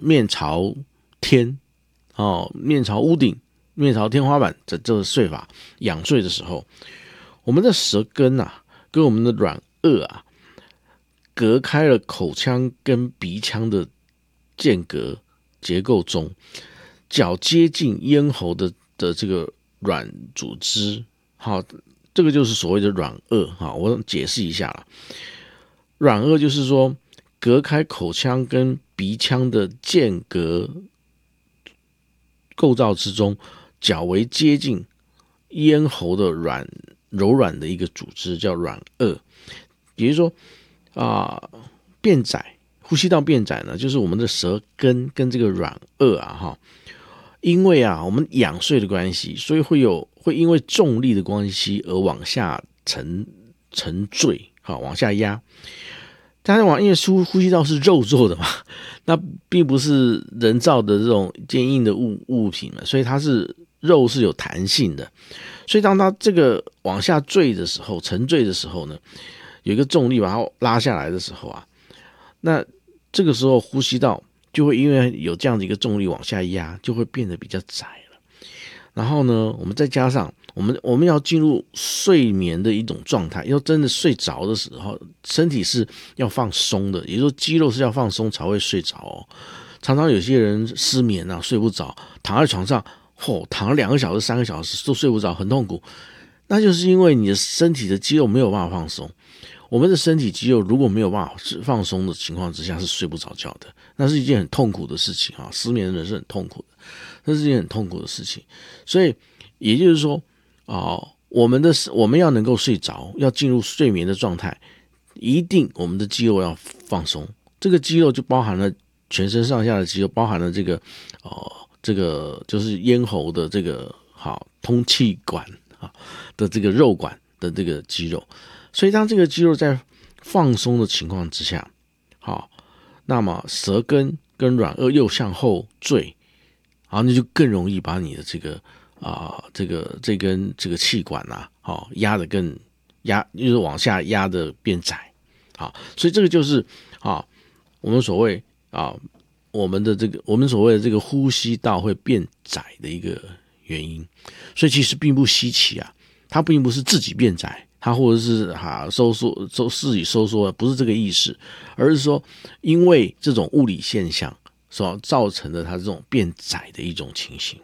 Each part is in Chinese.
面朝天面朝屋顶、面朝天花板这个睡法仰睡的时候，我们的舌根啊跟我们的软腭啊隔开了口腔跟鼻腔的间隔结构中，较接近咽喉的这个软组织。好，这个就是所谓的软腭。好，我解释一下了。软腭就是说隔开口腔跟鼻腔的间隔构造之中，较为接近咽喉的柔软的一个组织叫软腭。也就是说变窄，呼吸道变窄呢，就是我们的舌根跟这个软腭因为我们仰睡的关系，所以会因为重力的关系而往下沉坠，往下压。但是因为呼吸道是肉做的嘛，那并不是人造的这种坚硬的物品嘛，所以它是肉是有弹性的。所以当它这个往下坠的时候，沉坠的时候呢，有一个重力把它拉下来的时候那这个时候呼吸道就会因为有这样的一个重力往下压，就会变得比较窄了。然后呢，我们再加上我们要进入睡眠的一种状态，要真的睡着的时候，身体是要放松的，也就是说肌肉是要放松才会睡着常常有些人失眠睡不着，躺在床上躺了2个小时、3个小时都睡不着，很痛苦。那就是因为你的身体的肌肉没有办法放松。我们的身体肌肉如果没有办法放松的情况之下，是睡不着觉的，那是一件很痛苦的事情失眠的人是很痛苦的，那是一件很痛苦的事情。所以也就是说我们要能够睡着，要进入睡眠的状态，一定我们的肌肉要放松。这个肌肉就包含了全身上下的肌肉，包含了这个就是咽喉的这个通气管的这个肉管的这个肌肉。所以当这个肌肉在放松的情况之下，那么舌根跟软腭又向后坠，然后你就更容易把你的这根这个气管压得就是往下压的变窄。所以这个就是我们所谓我们所谓的这个呼吸道会变窄的一个原因。所以其实并不稀奇它并不是自己变窄，它或者是自己收缩，不是这个意思，而是说因为这种物理现象所造成的它这种变窄的一种情形。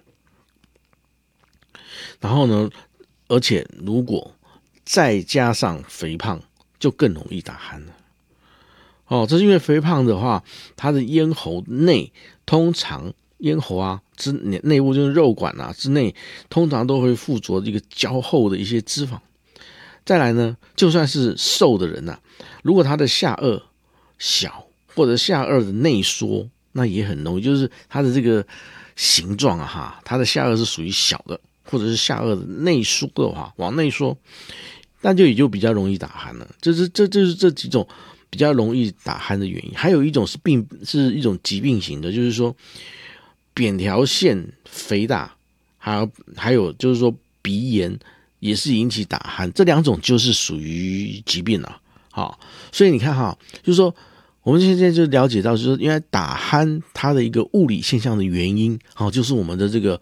然后呢，而且如果再加上肥胖，就更容易打鼾了。这是因为肥胖的话，它的咽喉内通常咽喉之内部就是肉管之内，通常都会附着一个较厚的一些脂肪。再来呢，就算是瘦的人如果他的下颚小，或者下颚的内缩，那也很容易，就是他的这个形状他的下颚是属于小的，或者是下颚的内缩的话，往内缩，那也就比较容易打鼾了。这就是这几种比较容易打鼾的原因。还有一种是一种疾病型的，就是说扁桃腺肥大，还有就是说鼻炎也是引起打鼾，这2种就是属于疾病了。所以你看就是说我们现在就了解到，就是因为打鼾它的一个物理现象的原因就是我们的这个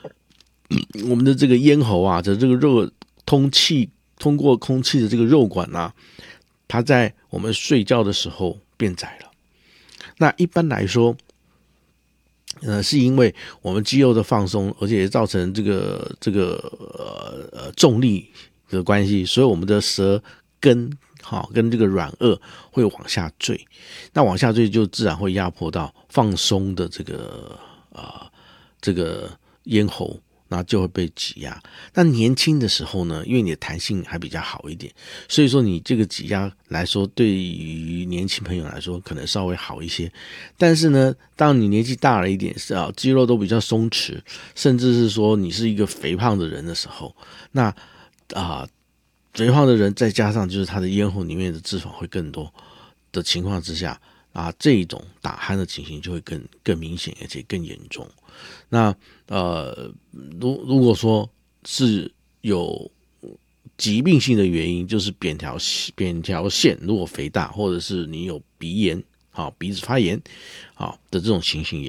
咽喉的这个肉通过空气的这个肉管它在我们睡觉的时候变窄了。那一般来说是因为我们肌肉的放松，而且也造成这个重力的关系，所以我们的舌根跟这个软腭会往下坠。那往下坠就自然会压迫到放松的这个咽喉，那就会被挤压。那年轻的时候呢，因为你的弹性还比较好一点，所以说你这个挤压来说，对于年轻朋友来说可能稍微好一些。但是呢，当你年纪大了一点，肌肉都比较松弛，甚至是说你是一个肥胖的人的时候，那肥胖的人再加上就是他的咽喉里面的脂肪会更多的情况之下这种打鼾的情形就会更明显，而且更严重。那如果说是有疾病性的原因，就是扁桃腺如果肥大，或者是你有鼻炎鼻子发炎的这种情形